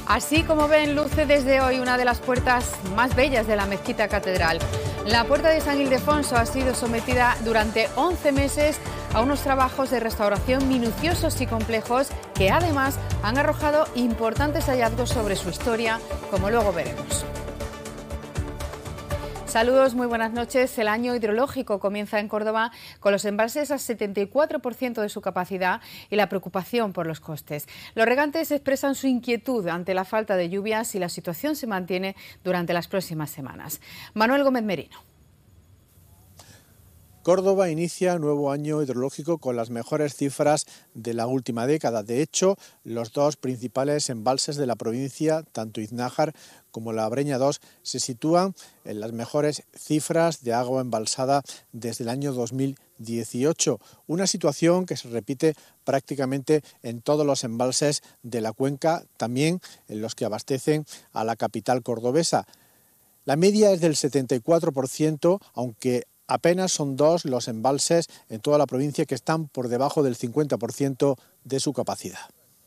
Así como ven, luce desde hoy una de las puertas más bellas de la mezquita catedral. La puerta de San Ildefonso ha sido sometida durante 11 meses a unos trabajos de restauración minuciosos y complejos que además han arrojado importantes hallazgos sobre su historia, como luego veremos. Saludos, muy buenas noches. El año hidrológico comienza en Córdoba con los embalses al 74% de su capacidad y la preocupación por los costes. Los regantes expresan su inquietud ante la falta de lluvias y la situación se mantiene durante las próximas semanas. Manuel Gómez Merino. Córdoba inicia nuevo año hidrológico con las mejores cifras de la última década. De hecho, los dos principales embalses de la provincia, tanto Iznájar como la Breña 2, se sitúan en las mejores cifras de agua embalsada desde el año 2018. Una situación que se repite prácticamente en todos los embalses de la cuenca, también en los que abastecen a la capital cordobesa. La media es del 74%, aunque apenas son dos los embalses en toda la provincia que están por debajo del 50% de su capacidad.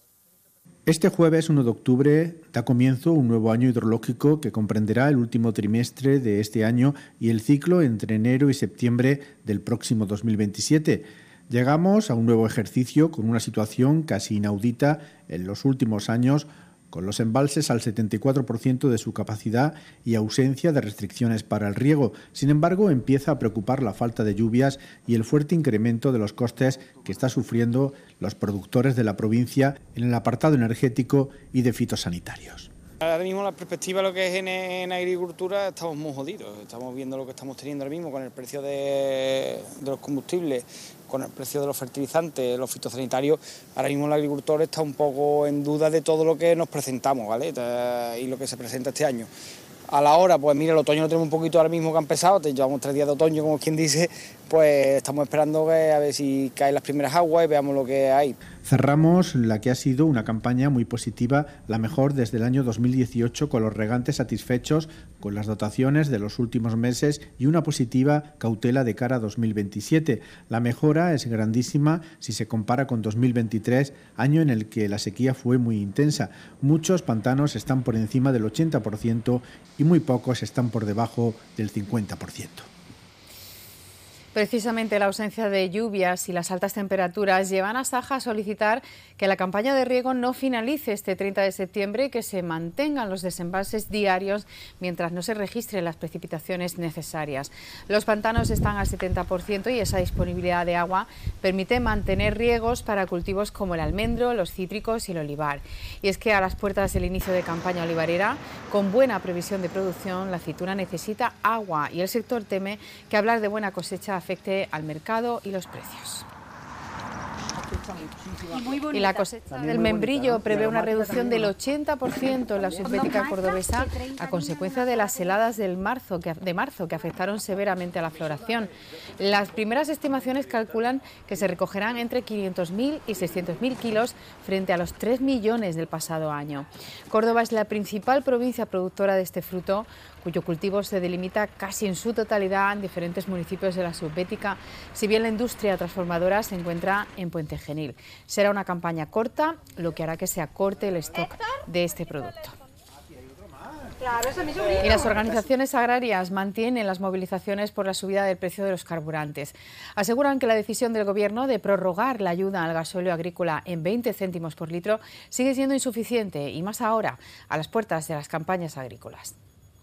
Este jueves 1 de octubre da comienzo un nuevo año hidrológico que comprenderá el último trimestre de este año y el ciclo entre enero y septiembre del próximo 2027. Llegamos a un nuevo ejercicio con una situación casi inaudita en los últimos años, con los embalses al 74% de su capacidad y ausencia de restricciones para el riego. Sin embargo, empieza a preocupar la falta de lluvias y el fuerte incremento de los costes que están sufriendo los productores de la provincia en el apartado energético y de fitosanitarios. Ahora mismo la perspectiva de lo que es en agricultura estamos muy jodidos. Estamos viendo lo que estamos teniendo ahora mismo con el precio de los combustibles, con el precio de los fertilizantes, los fitosanitarios. Ahora mismo el agricultor está un poco en duda de todo lo que nos presentamos, ¿vale? Y lo que se presenta este año. A la hora, pues mira, el otoño lo tenemos un poquito ahora mismo que ha empezado, llevamos 3 días de otoño, como quien dice, pues estamos esperando a ver si caen las primeras aguas y veamos lo que hay. Cerramos la que ha sido una campaña muy positiva, la mejor desde el año 2018, con los regantes satisfechos con las dotaciones de los últimos meses y una positiva cautela de cara a 2027. La mejora es grandísima si se compara con 2023, año en el que la sequía fue muy intensa. Muchos pantanos están por encima del 80% y muy pocos están por debajo del 50%. Precisamente la ausencia de lluvias y las altas temperaturas llevan a Saja a solicitar que la campaña de riego no finalice este 30 de septiembre y que se mantengan los desembalses diarios mientras no se registren las precipitaciones necesarias. Los pantanos están al 70% y esa disponibilidad de agua permite mantener riegos para cultivos como el almendro, los cítricos y el olivar. Y es que a las puertas del inicio de campaña olivarera, con buena previsión de producción, la aceituna necesita agua y el sector teme que hablar de buena cosecha afecte al mercado y los precios. Y la cosecha del membrillo prevé una reducción del 80% en la subbética cordobesa a consecuencia de las heladas de marzo que afectaron severamente a la floración. Las primeras estimaciones calculan que se recogerán entre 500.000 y 600.000 kilos frente a los 3 millones del pasado año. Córdoba es la principal provincia productora de este fruto, cuyo cultivo se delimita casi en su totalidad en diferentes municipios de la subbética, si bien la industria transformadora se encuentra en Puente Genil. Será una campaña corta, lo que hará que se acorte el stock de este producto. Y las organizaciones agrarias mantienen las movilizaciones por la subida del precio de los carburantes. Aseguran que la decisión del Gobierno de prorrogar la ayuda al gasóleo agrícola en 20 céntimos por litro sigue siendo insuficiente y más ahora, a las puertas de las campañas agrícolas.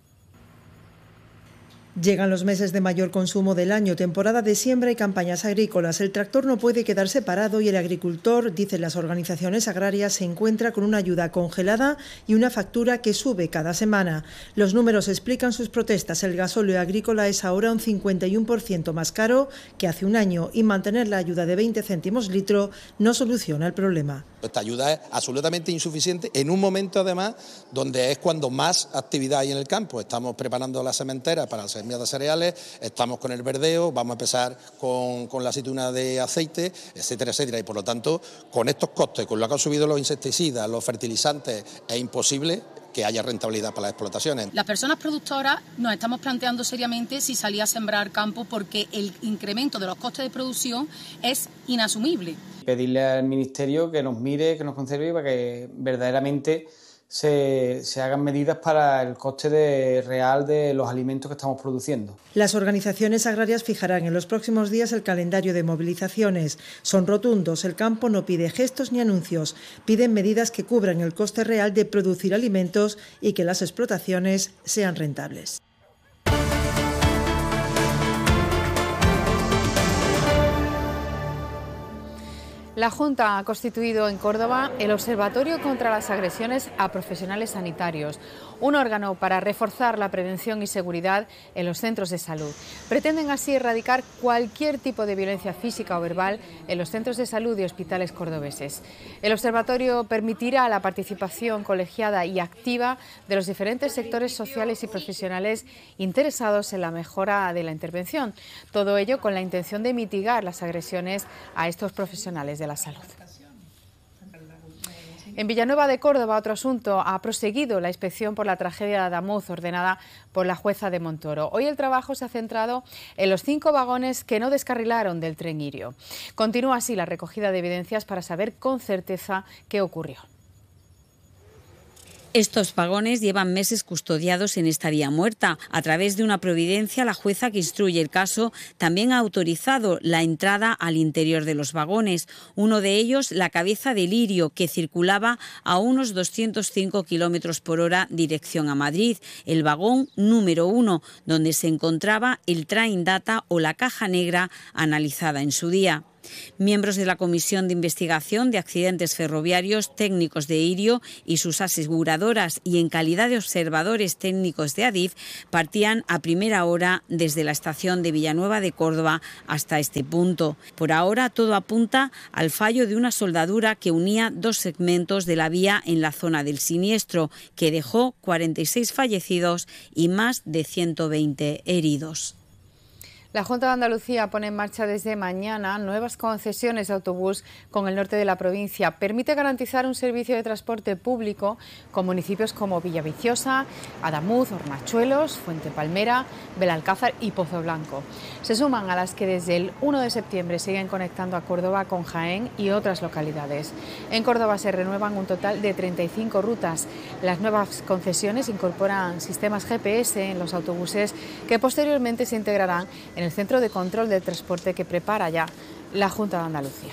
Llegan los meses de mayor consumo del año, temporada de siembra y campañas agrícolas. El tractor no puede quedarse parado y el agricultor, dicen las organizaciones agrarias, se encuentra con una ayuda congelada y una factura que sube cada semana. Los números explican sus protestas. El gasóleo agrícola es ahora un 51% más caro que hace un año y mantener la ayuda de 20 céntimos litro no soluciona el problema. Esta ayuda es absolutamente insuficiente en un momento además donde es cuando más actividad hay en el campo. Estamos preparando las sementeras para las semillas de cereales, estamos con el verdeo, vamos a empezar con la aceituna de aceite, etcétera, etcétera. Y por lo tanto, con estos costes, con lo que han subido los insecticidas, los fertilizantes, es imposible que haya rentabilidad para las explotaciones. Las personas productoras nos estamos planteando seriamente si salir a sembrar campo porque el incremento de los costes de producción es inasumible. Pedirle al Ministerio que nos mire, que nos conserve para que verdaderamente se hagan medidas para el coste real de los alimentos que estamos produciendo. Las organizaciones agrarias fijarán en los próximos días el calendario de movilizaciones. Son rotundos, el campo no pide gestos ni anuncios, piden medidas que cubran el coste real de producir alimentos y que las explotaciones sean rentables. La Junta ha constituido en Córdoba el Observatorio contra las Agresiones a Profesionales Sanitarios, un órgano para reforzar la prevención y seguridad en los centros de salud. Pretenden así erradicar cualquier tipo de violencia física o verbal en los centros de salud y hospitales cordobeses. El observatorio permitirá la participación colegiada y activa de los diferentes sectores sociales y profesionales interesados en la mejora de la intervención. Todo ello con la intención de mitigar las agresiones a estos profesionales de la salud. En Villanueva de Córdoba, otro asunto, ha proseguido la inspección por la tragedia de Adamuz ordenada por la jueza de Montoro. Hoy el trabajo se ha centrado en los 5 vagones que no descarrilaron del tren Irio. Continúa así la recogida de evidencias para saber con certeza qué ocurrió. Estos vagones llevan meses custodiados en esta vía muerta. A través de una providencia, la jueza que instruye el caso también ha autorizado la entrada al interior de los vagones. Uno de ellos, la cabeza del Irio, que circulaba a unos 205 kilómetros por hora dirección a Madrid. El vagón número 1, donde se encontraba el Train Data o la caja negra analizada en su día. Miembros de la Comisión de Investigación de Accidentes Ferroviarios, técnicos de Irio y sus aseguradoras y en calidad de observadores técnicos de Adif partían a primera hora desde la estación de Villanueva de Córdoba hasta este punto. Por ahora todo apunta al fallo de una soldadura que unía 2 segmentos de la vía en la zona del siniestro, que dejó 46 fallecidos y más de 120 heridos. La Junta de Andalucía pone en marcha desde mañana nuevas concesiones de autobús con el norte de la provincia. Permite garantizar un servicio de transporte público con municipios como Villaviciosa, Adamuz, Hornachuelos, Fuente Palmera, Belalcázar y Pozo Blanco. Se suman a las que desde el 1 de septiembre siguen conectando a Córdoba con Jaén y otras localidades. En Córdoba se renuevan un total de 35 rutas. Las nuevas concesiones incorporan sistemas GPS en los autobuses que posteriormente se integrarán en el Centro de Control del Transporte que prepara ya la Junta de Andalucía.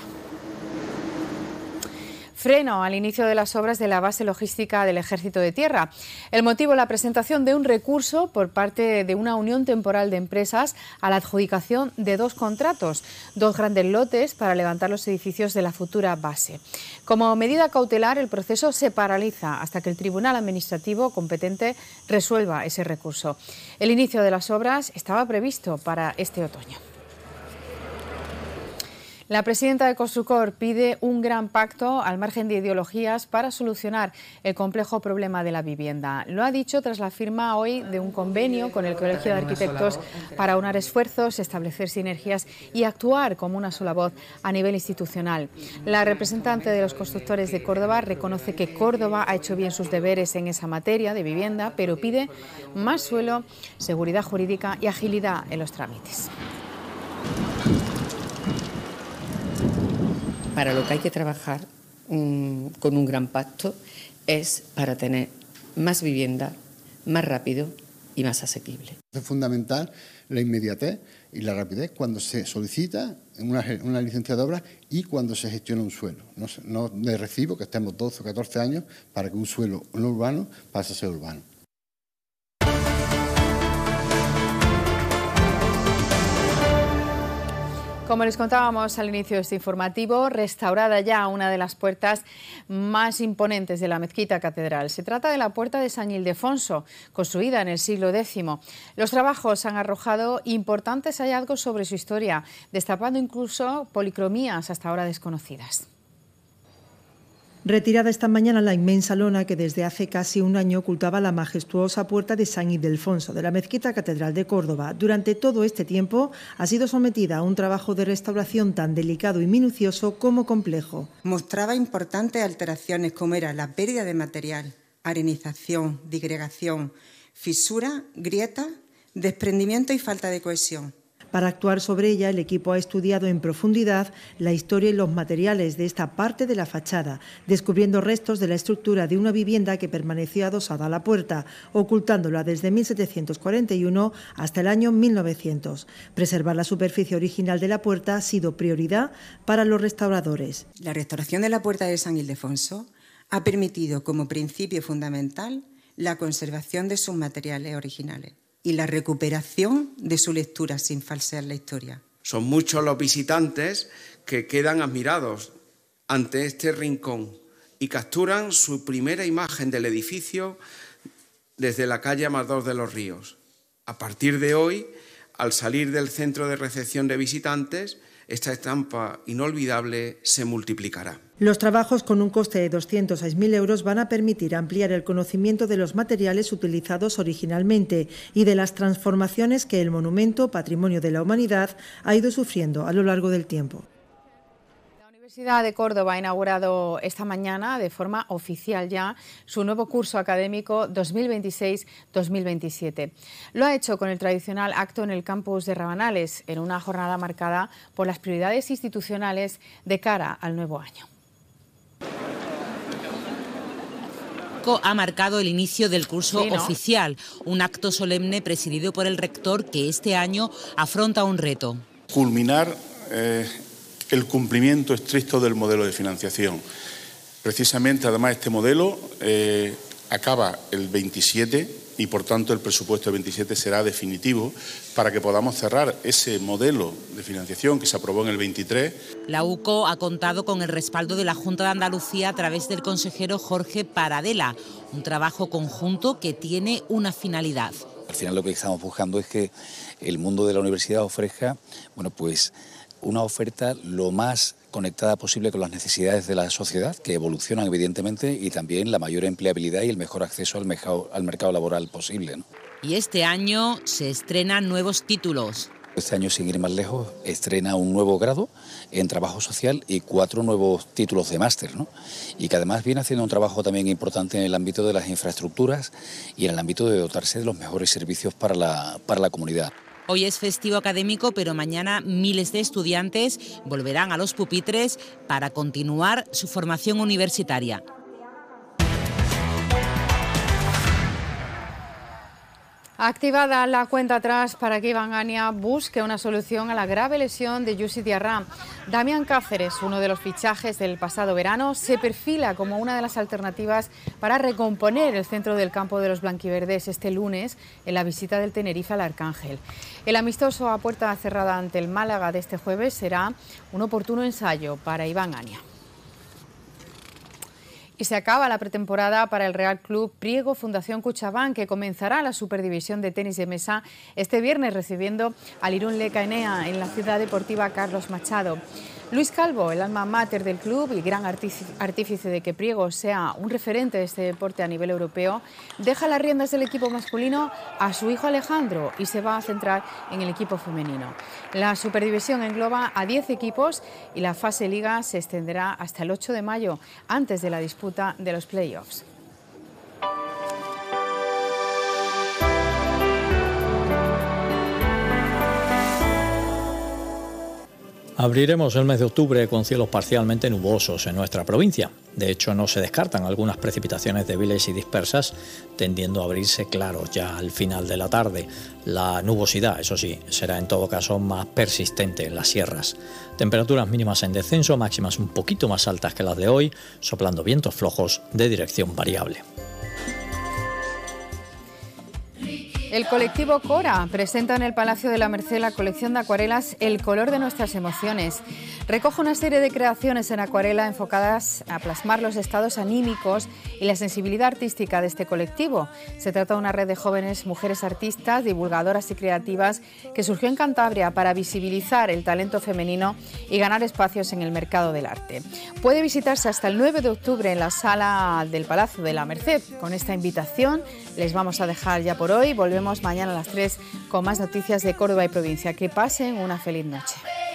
Freno al inicio de las obras de la base logística del Ejército de Tierra. El motivo, la presentación de un recurso por parte de una unión temporal de empresas a la adjudicación de 2 contratos, 2 grandes lotes para levantar los edificios de la futura base. Como medida cautelar, el proceso se paraliza hasta que el Tribunal Administrativo competente resuelva ese recurso. El inicio de las obras estaba previsto para este otoño. La presidenta de Construcor pide un gran pacto al margen de ideologías para solucionar el complejo problema de la vivienda. Lo ha dicho tras la firma hoy de un convenio con el Colegio de Arquitectos para unar esfuerzos, establecer sinergias y actuar como una sola voz a nivel institucional. La representante de los constructores de Córdoba reconoce que Córdoba ha hecho bien sus deberes en esa materia de vivienda, pero pide más suelo, seguridad jurídica y agilidad en los trámites. Para lo que hay que trabajar con un gran pacto es para tener más vivienda, más rápido y más asequible. Es fundamental la inmediatez y la rapidez cuando se solicita una licencia de obra y cuando se gestiona un suelo. No de recibo que estemos 12 o 14 años para que un suelo no urbano pase a ser urbano. Como les contábamos al inicio de este informativo, restaurada ya una de las puertas más imponentes de la mezquita catedral. Se trata de la puerta de San Ildefonso, construida en el siglo X. Los trabajos han arrojado importantes hallazgos sobre su historia, destapando incluso policromías hasta ahora desconocidas. Retirada esta mañana la inmensa lona que desde hace casi un año ocultaba la majestuosa puerta de San Ildefonso de la mezquita catedral de Córdoba. Durante todo este tiempo ha sido sometida a un trabajo de restauración tan delicado y minucioso como complejo. Mostraba importantes alteraciones como era la pérdida de material, arenización, digregación, fisura, grietas, desprendimiento y falta de cohesión. Para actuar sobre ella, el equipo ha estudiado en profundidad la historia y los materiales de esta parte de la fachada, descubriendo restos de la estructura de una vivienda que permaneció adosada a la puerta, ocultándola desde 1741 hasta el año 1900. Preservar la superficie original de la puerta ha sido prioridad para los restauradores. La restauración de la puerta de San Ildefonso ha permitido como principio fundamental la conservación de sus materiales originales y la recuperación de su lectura sin falsear la historia. Son muchos los visitantes que quedan admirados ante este rincón y capturan su primera imagen del edificio desde la calle Amador de los Ríos. A partir de hoy, al salir del centro de recepción de visitantes, esta estampa inolvidable se multiplicará. Los trabajos, con un coste de 206.000 euros, van a permitir ampliar el conocimiento de los materiales utilizados originalmente y de las transformaciones que el monumento, patrimonio de la humanidad, ha ido sufriendo a lo largo del tiempo. La Universidad de Córdoba ha inaugurado esta mañana, de forma oficial ya, su nuevo curso académico 2026-2027. Lo ha hecho con el tradicional acto en el campus de Rabanales, en una jornada marcada por las prioridades institucionales de cara al nuevo año. Ha marcado el inicio del curso oficial, un acto solemne presidido por el rector que este año afronta un reto. Culminar el cumplimiento estricto del modelo de financiación. Precisamente, además, este modelo acaba el 27 y, por tanto, el presupuesto del 27 será definitivo para que podamos cerrar ese modelo de financiación que se aprobó en el 23. La UCO ha contado con el respaldo de la Junta de Andalucía a través del consejero Jorge Paradela, un trabajo conjunto que tiene una finalidad. Al final lo que estamos buscando es que el mundo de la universidad ofrezca, una oferta lo más conectada posible con las necesidades de la sociedad, que evolucionan evidentemente, y también la mayor empleabilidad y el mejor acceso al mercado laboral posible, ¿no? Y este año se estrenan nuevos títulos. Este año, sin ir más lejos, estrena un nuevo grado en trabajo social y 4 nuevos títulos de máster, ¿no? Y que además viene haciendo un trabajo también importante en el ámbito de las infraestructuras y en el ámbito de dotarse de los mejores servicios para la comunidad. Hoy es festivo académico, pero mañana miles de estudiantes volverán a los pupitres para continuar su formación universitaria. Activada la cuenta atrás para que Iván Ania busque una solución a la grave lesión de Yusi Diarra. Damián Cáceres, uno de los fichajes del pasado verano, se perfila como una de las alternativas para recomponer el centro del campo de los blanquiverdes este lunes en la visita del Tenerife al Arcángel. El amistoso a puerta cerrada ante el Málaga de este jueves será un oportuno ensayo para Iván Ania. Y se acaba la pretemporada para el Real Club Priego Fundación Cuchabán, que comenzará la Superdivisión de tenis de mesa este viernes recibiendo al Irún Leka Enea en la Ciudad Deportiva Carlos Machado. Luis Calvo, el alma mater del club y gran artífice de que Priego sea un referente de este deporte a nivel europeo, deja las riendas del equipo masculino a su hijo Alejandro y se va a centrar en el equipo femenino. La Superdivisión engloba a 10 equipos y la fase liga se extenderá hasta el 8 de mayo, antes de la disputa de los playoffs. Abriremos el mes de octubre con cielos parcialmente nubosos en nuestra provincia. De hecho, no se descartan algunas precipitaciones débiles y dispersas, tendiendo a abrirse claros ya al final de la tarde. La nubosidad, eso sí, será en todo caso más persistente en las sierras. Temperaturas mínimas en descenso, máximas un poquito más altas que las de hoy, soplando vientos flojos de dirección variable. El colectivo Cora presenta en el Palacio de la Merced la colección de acuarelas El color de nuestras emociones. Recoge una serie de creaciones en acuarela enfocadas a plasmar los estados anímicos y la sensibilidad artística de este colectivo. Se trata de una red de jóvenes mujeres artistas, divulgadoras y creativas que surgió en Cantabria para visibilizar el talento femenino y ganar espacios en el mercado del arte. Puede visitarse hasta el 9 de octubre en la sala del Palacio de la Merced. Con esta invitación les vamos a dejar ya por hoy. Volvemos mañana a las 3 con más noticias de Córdoba y provincia. Que pasen una feliz noche.